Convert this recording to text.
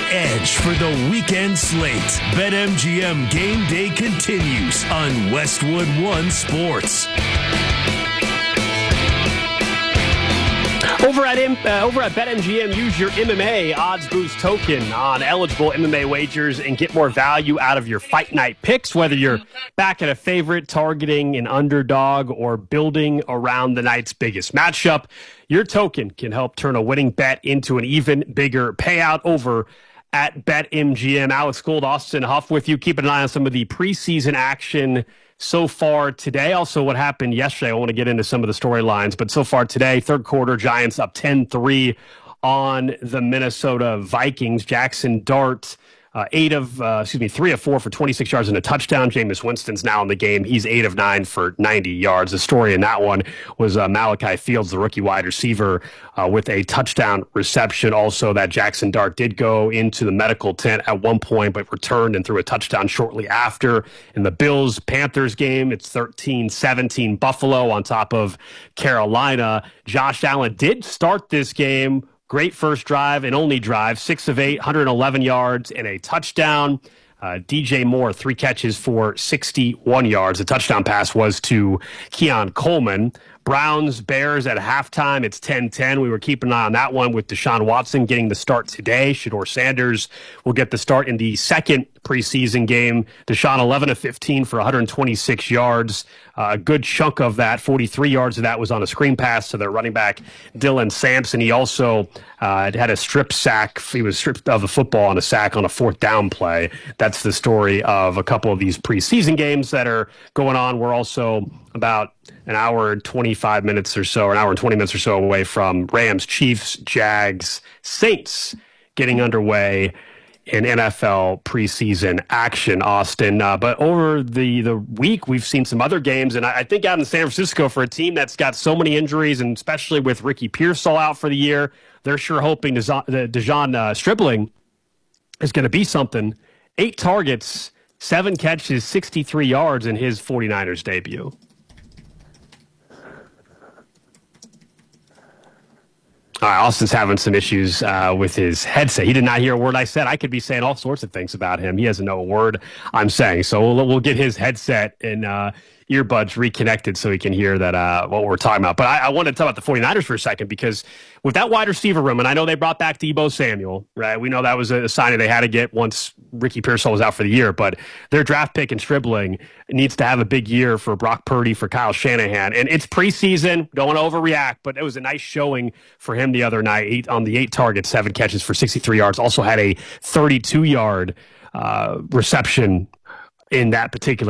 edge for the weekend slate. BetMGM Game Day continues on Westwood One Sports. Over at BetMGM, use your MMA Odds Boost token on eligible MMA wagers and get more value out of your fight night picks, whether you're back at a favorite, targeting an underdog, or building around the night's biggest matchup. Your token can help turn a winning bet into an even bigger payout over at BetMGM. Alex Gold, Austin Huff with you. Keeping an eye on some of the preseason action so far today. Also, what happened yesterday. I want to get into some of the storylines, but so far today, third quarter, Giants up 10-3 on the Minnesota Vikings. Jackson Dart, 3 of 4 for 26 yards and a touchdown. Jameis Winston's now in the game. He's 8 of 9 for 90 yards. The story in that one was Malachi Fields, the rookie wide receiver, with a touchdown reception. Also, that Jackson Dart did go into the medical tent at one point, but returned and threw a touchdown shortly after. In the Bills-Panthers game, it's 13-17 Buffalo on top of Carolina. Josh Allen did start this game. Great first drive and only drive, 6 of 8, 111 yards and a touchdown. DJ Moore, 3 catches for 61 yards. The touchdown pass was to Keon Coleman. Browns, Bears at halftime. It's 10-10. We were keeping an eye on that one with Deshaun Watson getting the start today. Shedeur Sanders will get the start in the second preseason game. Deshaun 11 of 15 for 126 yards. A good chunk of that, 43 yards of that, was on a screen pass to their running back, Dylan Sampson. He also had a strip sack. He was stripped of the football on a sack on a fourth down play. That's the story of a couple of these preseason games that are going on. We're also about an hour and 25 minutes or so, or an hour and 20 minutes or so away from Rams, Chiefs, Jags, Saints getting underway in NFL preseason action, Austin. But over the week, we've seen some other games, and I think out in San Francisco, for a team that's got so many injuries, and especially with Ricky Pearsall out for the year, they're sure hoping Dejon Stribling is going to be something. 8 targets, 7 catches, 63 yards in his 49ers debut. All right, Austin's having some issues with his headset. He did not hear a word I said. I could be saying all sorts of things about him. He doesn't know a word I'm saying. So we'll get his headset and earbuds reconnected so he can hear that what we're talking about. But I wanted to talk about the 49ers for a second, because with that wide receiver room, and I know they brought back Deebo Samuel, right? We know that was a sign that they had to get once Ricky Pearsall was out for the year, but their draft pick in Stribling needs to have a big year for Brock Purdy, for Kyle Shanahan. And it's preseason, don't want to overreact, but it was a nice showing for him the other night. 8 targets, 7 catches for 63 yards. Also had a 32-yard reception in that particular